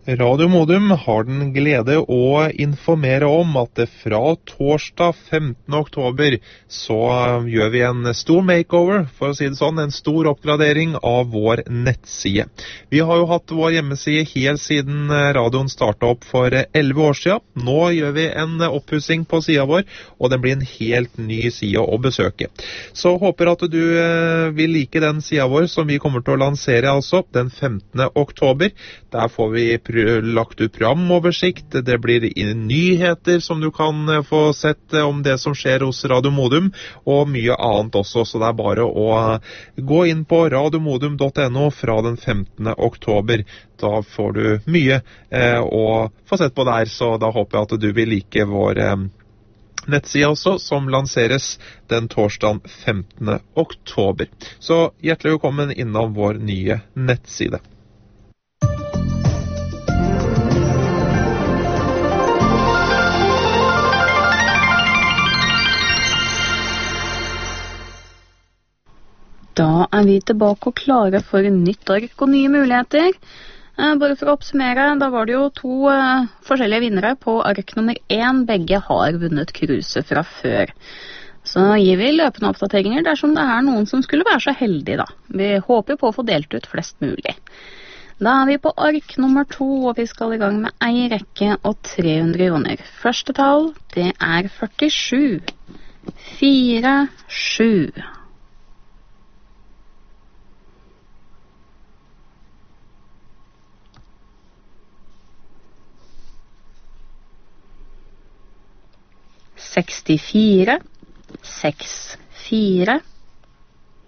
Radio Modum har den glede å informere om at det fra torsdag 15. oktober så gjør vi en stor makeover, for å si det sånn, en stor oppgradering av vår nettside. Vi har jo hatt vår hjemmeside helt siden radioen startet opp for 11 år siden. Nå gjør vi en oppussing på siden vår, og det blir en helt ny side å besøke. Så håper at du vil like den siden vår som vi kommer til å lansere altså den 15. oktober. Der får vi lagt ut programoversikt, det blir nyheter som du kan få sett om det som skjer hos Radio Modum, og mye annet også, så det er bare å gå inn på radiomodum.no fra den 15. oktober. Da får du mye å få sett på der, så da håper jeg at du vil like vår nettside også, som lanseres den torsdagen 15. oktober. Så hjertelig velkommen innom vår nye nettside. Da er vi tilbake og klare for nytt ark og nye muligheter. Bare for å oppsummere, da var det jo to forskjellige vinnere på ark nummer 1. Begge har vunnet cruiset fra før. Så gir vi løpende oppdateringer dersom det er noen som skulle være så heldige da. Vi håper på å få delt ut flest mulig. Da er vi på ark nummer 2, og vi skal i gang med ei rekke og 300 kroner. Første tall, det er 47. 4, 7. 64, 6, 4.